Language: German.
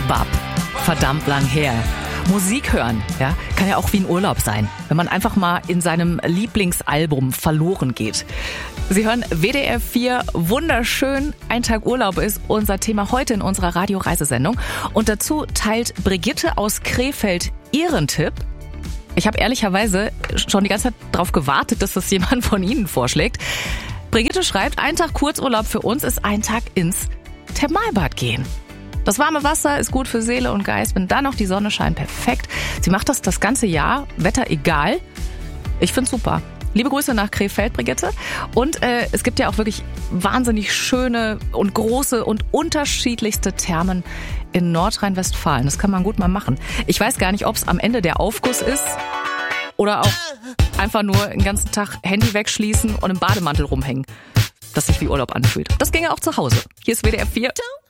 Bab, verdammt lang her. Musik hören, ja, kann ja auch wie ein Urlaub sein, wenn man einfach mal in seinem Lieblingsalbum verloren geht. Sie hören WDR 4, wunderschön, ein Tag Urlaub ist unser Thema heute in unserer Radioreisesendung. Und dazu teilt Brigitte aus Krefeld ihren Tipp. Ich habe ehrlicherweise schon die ganze Zeit darauf gewartet, dass das jemand von Ihnen vorschlägt. Brigitte schreibt, ein Tag Kurzurlaub für uns ist ein Tag ins Thermalbad gehen. Das warme Wasser ist gut für Seele und Geist. Wenn da noch die Sonne scheint, perfekt. Sie macht das ganze Jahr, Wetter egal. Ich find's super. Liebe Grüße nach Krefeld, Brigitte. Und es gibt ja auch wirklich wahnsinnig schöne und große und unterschiedlichste Thermen in Nordrhein-Westfalen. Das kann man gut mal machen. Ich weiß gar nicht, ob es am Ende der Aufguss ist oder auch einfach nur den ganzen Tag Handy wegschließen und im Bademantel rumhängen, das sich wie Urlaub anfühlt. Das ginge auch zu Hause. Hier ist WDR 4.